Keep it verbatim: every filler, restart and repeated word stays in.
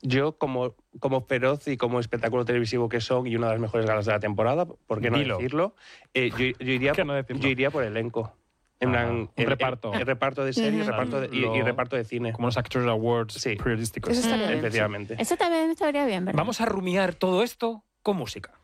Yo, como, como Feroz y como espectáculo televisivo que son, y una de las mejores galas de la temporada, ¿por qué no Dilo. decirlo? Eh, yo, yo, iría, ¿Por qué no decirlo? yo iría por elenco. En Ah, plan, un el, reparto. El, el reparto de serie, Ujú. reparto de, y, Lo- y reparto de cine. Como los Actors Awards Sí. periodísticos. Eso estaría bien. Efectivamente. Eso también estaría bien, ¿verdad? Vamos a rumiar todo esto con música.